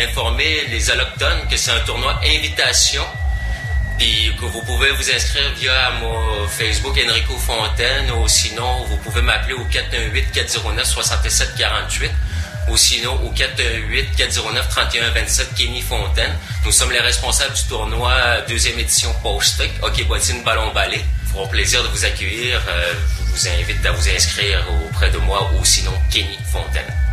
informer les Allochtones que c'est un tournoi invitation, puis que vous pouvez vous inscrire via mon Facebook Enrico Fontaine, ou sinon vous pouvez m'appeler au 418-409-6748, ou sinon au 418-409-3127 Kenny Fontaine. Nous sommes les responsables du tournoi deuxième édition Post-Stick, hockey bottine, ballon balai. Nous ferons plaisir de vous accueillir. Je vous invite à vous inscrire auprès de moi ou sinon Kenny Fontaine.